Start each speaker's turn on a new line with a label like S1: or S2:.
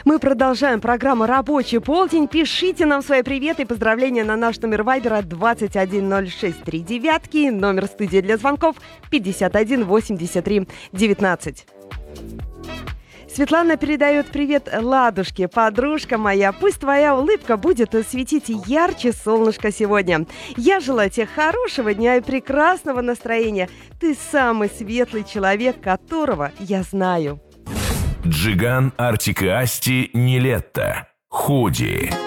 S1: Мы продолжаем программу «Рабочий полдень». Пишите нам свои приветы и поздравления на наш номер вайбера 210639, номер студии для звонков 51 83 19. Светлана передает привет Ладушке, подружка моя. Пусть твоя улыбка будет светить ярче солнышко сегодня. Я желаю тебе хорошего дня и прекрасного настроения. Ты самый светлый человек, которого я знаю.
S2: Джиган, Артик и Асти, Нилетто, Худи.